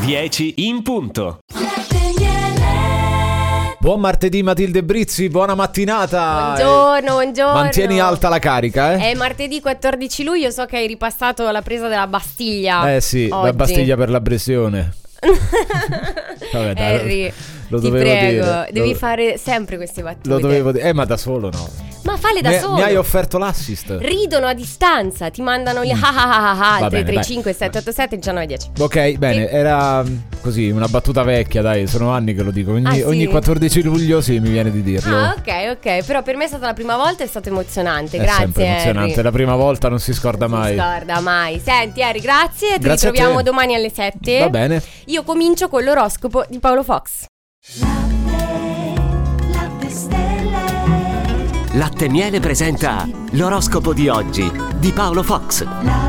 10 in punto. Buon martedì Matilde Brizzi, buona mattinata. Buongiorno. Mantieni alta la carica, È martedì 14 luglio, so che hai ripassato la presa della Bastiglia. Sì, oggi. la Bastiglia per l'abbressione. Vabbè, dai, Harry, lo ti dovevo prego, dire. devi fare sempre queste battute. Lo dovevo dire, ma da solo no. Ma falle da solo. Mi hai offerto l'assist. Ridono a distanza, ti mandano gli al 335 787 1910. Ok, bene, era così una battuta vecchia, dai, sono anni che lo dico. Ogni 14 luglio sì, mi viene di dirlo. Ok, però per me è stata la prima volta, è stato emozionante. È Grazie, sempre emozionante, Harry. la prima volta non si scorda mai. Non si scorda mai. Senti, Harry, grazie. Ti Grazie a ritroviamo te. domani alle 7. Va bene. Io comincio con l'oroscopo di Paolo Fox. Latte Miele presenta l'oroscopo di oggi di Paolo Fox.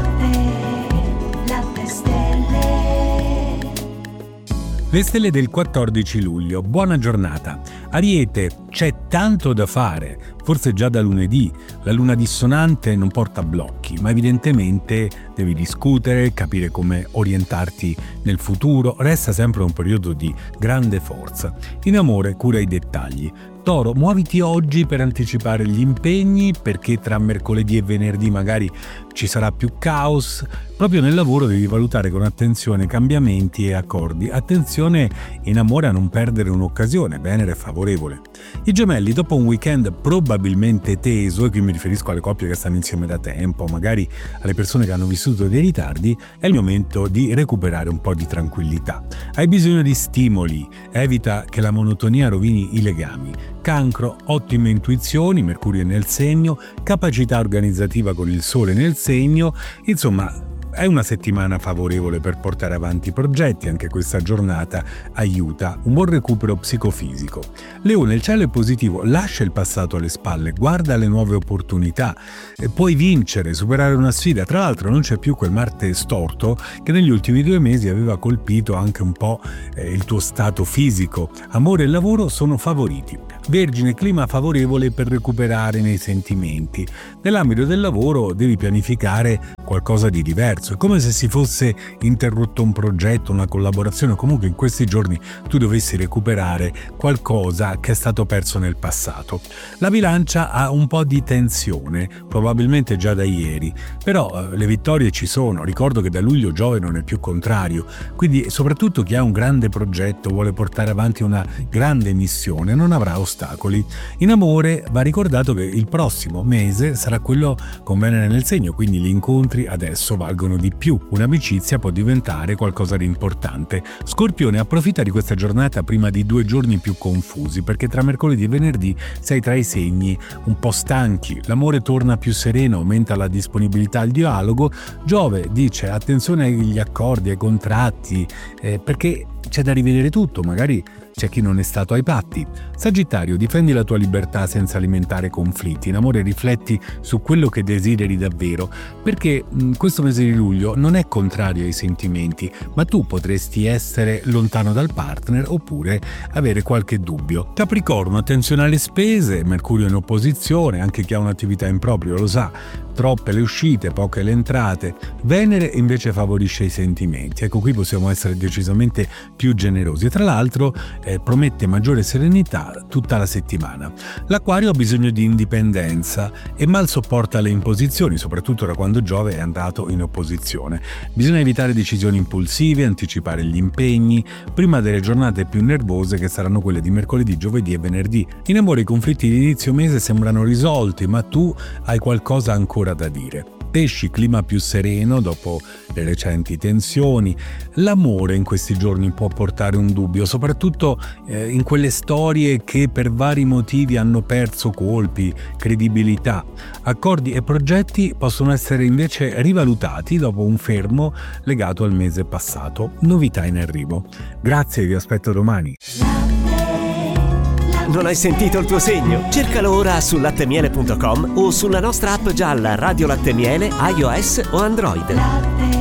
Le stelle del 14 luglio, buona giornata. Ariete, c'è tanto da fare, forse già da lunedì. La luna dissonante non porta blocchi, ma evidentemente devi discutere, capire come orientarti nel futuro. Resta sempre un periodo di grande forza. In amore, cura i dettagli. Toro, muoviti oggi per anticipare gli impegni, perché tra mercoledì e venerdì magari ci sarà più caos. Proprio nel lavoro devi valutare con attenzione cambiamenti e accordi. Attenzione in amore a non perdere un'occasione, Venere è favorevole. I Gemelli, dopo un weekend probabilmente teso, e qui mi riferisco alle coppie che stanno insieme da tempo, magari alle persone che hanno vissuto dei ritardi, è il momento di recuperare un po' di tranquillità. Hai bisogno di stimoli, evita che la monotonia rovini i legami. Cancro, ottime intuizioni, Mercurio è nel segno, capacità organizzativa con il Sole nel segno, insomma è una settimana favorevole per portare avanti i progetti, anche questa giornata aiuta, un buon recupero psicofisico. Leone, il cielo è positivo, lascia il passato alle spalle, guarda le nuove opportunità, puoi vincere, superare una sfida. Tra l'altro non c'è più quel Marte storto che negli ultimi 2 mesi aveva colpito anche un po' il tuo stato fisico. Amore e lavoro sono favoriti. Vergine, clima favorevole per recuperare nei sentimenti. Nell'ambito del lavoro devi pianificare qualcosa di diverso. È come se si fosse interrotto un progetto, una collaborazione, comunque in questi giorni tu dovessi recuperare qualcosa che è stato perso nel passato. La bilancia ha un po' di tensione, probabilmente già da ieri, però le vittorie ci sono. Ricordo che da luglio Giove non è più contrario, quindi soprattutto chi ha un grande progetto, vuole portare avanti una grande missione, non avrà ostacoli. In amore va ricordato che il prossimo mese sarà quello con Venere nel segno, quindi gli incontri adesso valgono di più. Un'amicizia può diventare qualcosa di importante. Scorpione, approfitta di questa giornata prima di 2 giorni più confusi, perché tra mercoledì e venerdì sei tra i segni un po' stanchi. L'amore torna più sereno, aumenta la disponibilità al dialogo. Giove dice attenzione agli accordi, ai contratti, perché c'è da rivedere tutto, magari c'è chi non è stato ai patti. Sagittario, difendi la tua libertà senza alimentare conflitti. In amore rifletti su quello che desideri davvero, perché questo mese di luglio non è contrario ai sentimenti, ma tu potresti essere lontano dal partner oppure avere qualche dubbio. Capricorno, attenzione alle spese, Mercurio in opposizione, anche chi ha un'attività in proprio lo sa, troppe le uscite, poche le entrate. Venere invece favorisce i sentimenti, ecco qui possiamo essere decisamente più generosi e tra l'altro promette maggiore serenità tutta la settimana. L'Acquario ha bisogno di indipendenza e mal sopporta le imposizioni, soprattutto da quando Giove è andato in opposizione. Bisogna evitare decisioni impulsive, anticipare gli impegni, prima delle giornate più nervose che saranno quelle di mercoledì, giovedì e venerdì. In amore i conflitti di inizio mese sembrano risolti, ma tu hai qualcosa ancora da dire. Pesci, clima più sereno dopo le recenti tensioni. L'amore in questi giorni può portare un dubbio, soprattutto in quelle storie che per vari motivi hanno perso colpi, credibilità. Accordi e progetti possono essere invece rivalutati dopo un fermo legato al mese passato. Novità in arrivo. Grazie, vi aspetto domani. Non hai sentito il tuo segno? Cercalo ora su lattemiele.com o sulla nostra app gialla Radio Latte Miele, iOS o Android.